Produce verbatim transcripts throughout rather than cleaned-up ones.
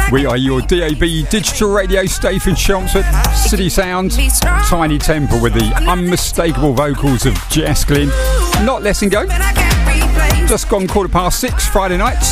We are your D A B digital radio station, Chelmsford, City Sound, Tiny Temple with the unmistakable vocals of Jess Glynn. Not letting go. Just gone quarter past six Friday nights.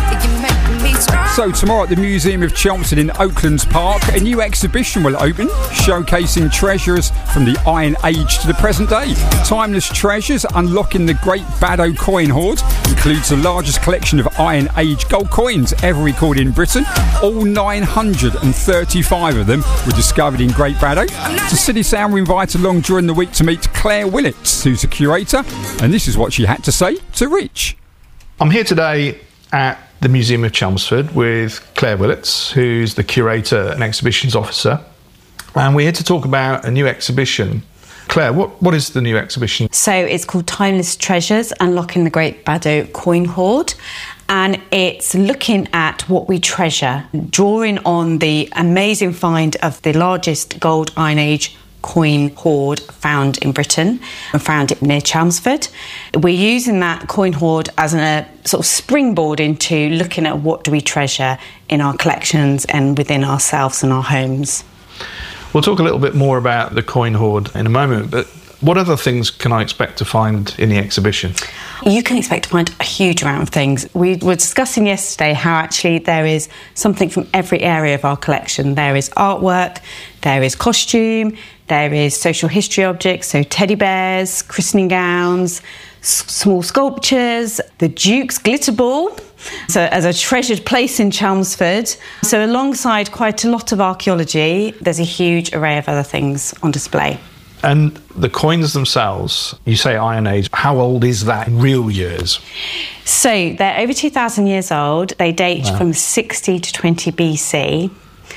So tomorrow at the Museum of Chelmsford in Oaklands Park, a new exhibition will open, showcasing treasures from the Iron Age to the present day. Timeless treasures unlocking the Great Baddow coin hoard includes the largest collection of Iron Age gold coins ever recorded in Britain. All nine hundred thirty-five of them were discovered in Great Baddow. To City Sound, we invite along during the week to meet Claire Willits, who's a curator, and this is what she had to say to Rich. I'm here today at the Museum of Chelmsford with Claire Willits, who's the curator and exhibitions officer, and we're here to talk about a new exhibition. Claire, what, what is the new exhibition? So it's called Timeless Treasures, Unlocking the Great Baddow Coin Hoard, and it's looking at what we treasure, drawing on the amazing find of the largest gold Iron Age coin hoard found in Britain. We found it near Chelmsford. We're using that coin hoard as a sort of springboard into looking at what do we treasure in our collections and within ourselves and our homes. We'll talk a little bit more about the coin hoard in a moment, but what other things can I expect to find in the exhibition? You can expect to find a huge amount of things. We were discussing yesterday how actually there is something from every area of our collection. There is artwork, there is costume, there is social history objects, so teddy bears, christening gowns, s- small sculptures, the Duke's glitter ball, so as a treasured place in Chelmsford. So alongside quite a lot of archaeology, there's a huge array of other things on display. And the coins themselves, you say Iron Age, how old is that in real years? So they're over two thousand years old. They date wow. from sixty to twenty B C,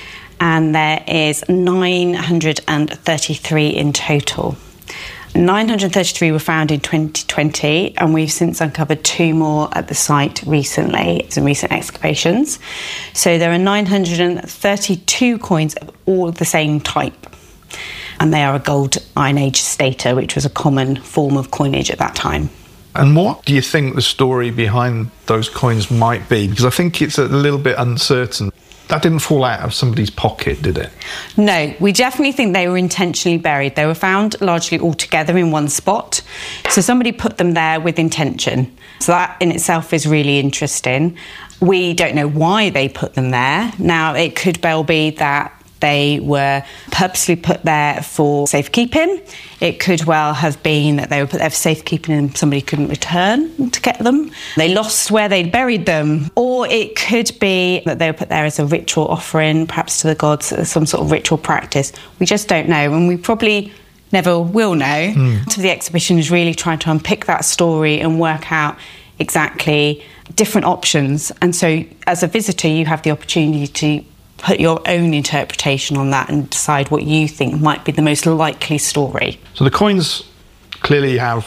and there is nine hundred thirty-three in total. nine hundred thirty-three were found in twenty twenty, and we've since uncovered two more at the site recently, some recent excavations. So there are nine hundred thirty-two coins of all the same type. And they are a gold Iron Age stater, which was a common form of coinage at that time. And what do you think the story behind those coins might be? Because I think it's a little bit uncertain. That didn't fall out of somebody's pocket, did it? No, we definitely think they were intentionally buried. They were found largely all together in one spot. So somebody put them there with intention. So that in itself is really interesting. We don't know why they put them there. Now, it could well be that they were purposely put there for safekeeping. It could well have been that they were put there for safekeeping and somebody couldn't return to get them. They lost where they'd buried them. Or it could be that they were put there as a ritual offering, perhaps to the gods, some sort of ritual practice. We just don't know, and we probably never will know. Mm. So the exhibition is really trying to unpick that story and work out exactly different options. And so as a visitor, you have the opportunity to put your own interpretation on that and decide what you think might be the most likely story. So the coins clearly have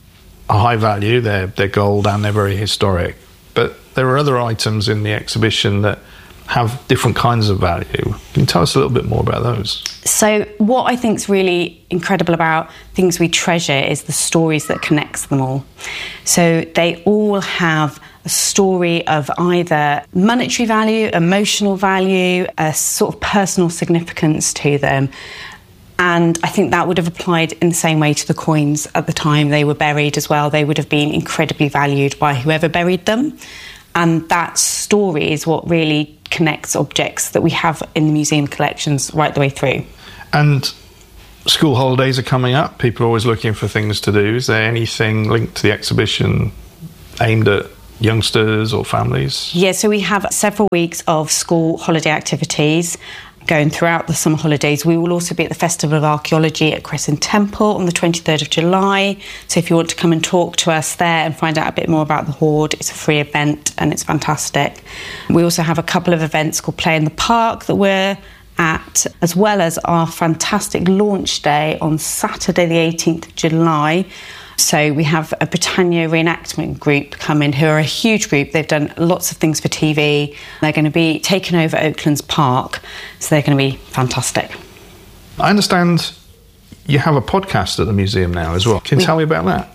a high value. They're, they're gold and they're very historic. But there are other items in the exhibition that have different kinds of value. Can you tell us a little bit more about those? So what I think is really incredible about things we treasure is the stories that connects them all. So they all have a story of either monetary value, emotional value, a sort of personal significance to them. And I think that would have applied in the same way to the coins at the time they were buried as well. They would have been incredibly valued by whoever buried them. And that story is what really connects objects that we have in the museum collections right the way through. And school holidays are coming up. People are always looking for things to do. Is there anything linked to the exhibition aimed at youngsters or families? Yeah, so we have several weeks of school holiday activities going throughout the summer holidays. We will also be at the Festival of Archaeology at Crescent Temple on the twenty-third of July. So if you want to come and talk to us there and find out a bit more about the hoard, it's a free event and it's fantastic. We also have a couple of events called Play in the Park that we're at, as well as our fantastic launch day on Saturday the eighteenth of July. So we have a Britannia reenactment group coming who are a huge group. They've done lots of things for T V. They're going to be taking over Oaklands Park, so they're going to be fantastic. I understand you have a podcast at the museum now as well. Can you we, tell me about that?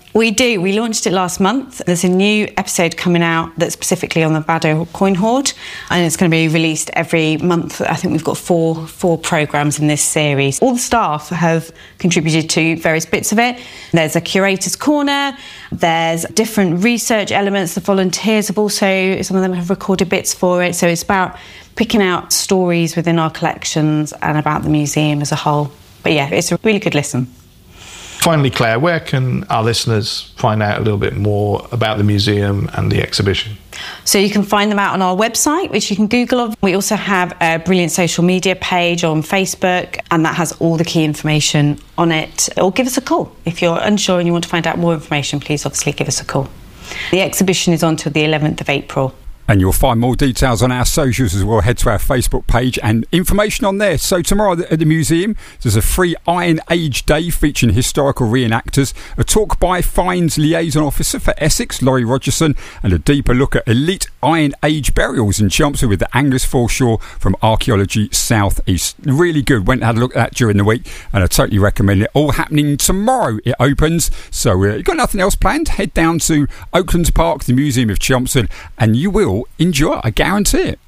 We do. We launched it last month. There's a new episode coming out that's specifically on the Baddow coin hoard, and it's going to be released every month. I think we've got four four programmes in this series. All the staff have contributed to various bits of it. There's a curator's corner. There's different research elements. The volunteers have also, some of them have recorded bits for it. So it's about picking out stories within our collections and about the museum as a whole. But yeah, it's a really good listen. Finally, Claire, where can our listeners find out a little bit more about the museum and the exhibition? So you can find them out on our website, which you can Google. We also have a brilliant social media page on Facebook, and that has all the key information on it. Or give us a call. If you're unsure and you want to find out more information, please obviously give us a call. The exhibition is on till the eleventh of April. And you'll find more details on our socials as well. Head to our Facebook page and information on there. So tomorrow at the museum, there's a free Iron Age Day featuring historical reenactors, a talk by Finds Liaison Officer for Essex, Laurie Rogerson, and a deeper look at elite Iron Age burials in Chelmsford with the Angus Foreshore from Archaeology South East. Really good. Went and had a look at that during the week, and I totally recommend it. All happening tomorrow. It opens. So uh, you've got nothing else planned? Head down to Oaklands Park, the Museum of Chelmsford, and you will enjoy, I guarantee it.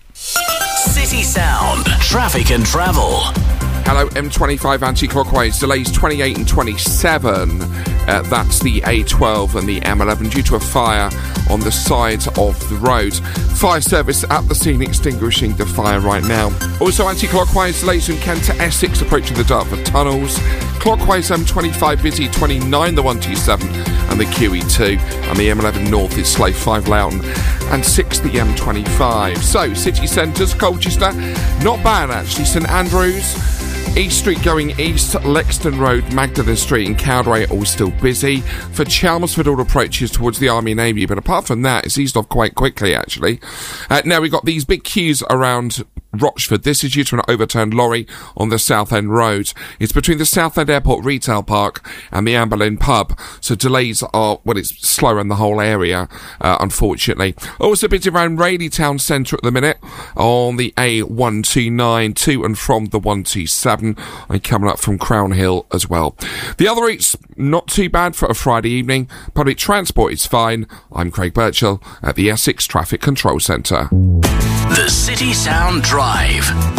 City Sound, traffic and travel. Hello, M twenty-five anti-clockwise, delays twenty-eight and twenty-seven. Uh, that's the A twelve and the M eleven due to a fire on the side of the road. Fire service at the scene extinguishing the fire right now. Also anti-clockwise, delays from Kent to Essex approaching the Dartford tunnels. Clockwise M twenty-five busy, twenty-nine the one two seven and the Q E two. And the M eleven north is Slave five Loughton and six the M twenty-five. So, city centres, Colchester, not bad actually. St Andrews, East Street going east, Lexton Road, Magdalen Street and Cowdray all still busy. For Chelmsford, all approaches towards the Army Navy, but apart from that, it's eased off quite quickly actually. Uh, now we've got these big queues around Rochford. This is due to an overturned lorry on the South End Road. It's between the South End Airport Retail Park and the Amber Lynn Pub, so delays are, well, it's slower in the whole area, uh, unfortunately. Also a bit around Raleigh Town Centre at the minute on the A one two nine to and from the one two seven, and coming up from Crown Hill as well. The other routes, not too bad for a Friday evening. Public transport is fine. I'm Craig Birchall at the Essex Traffic Control Centre. The City Sound Drive.